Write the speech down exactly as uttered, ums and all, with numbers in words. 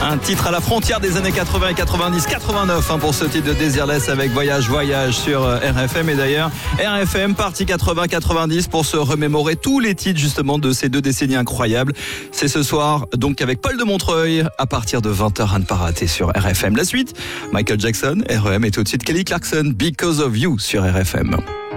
Un titre à la frontière des années quatre-vingts et quatre-vingt-dix, quatre-vingt-neuf hein, pour ce titre de Desireless avec Voyage Voyage sur R F M. Et d'ailleurs, R F M partie quatre-vingts quatre-vingt-dix pour se remémorer tous les titres justement de ces deux décennies incroyables. C'est ce soir donc avec Paul de Montreuil à partir de vingt heures à ne pas rater sur R F M. La suite, Michael Jackson, R E M et tout de suite Kelly Clarkson, Because of You sur R F M.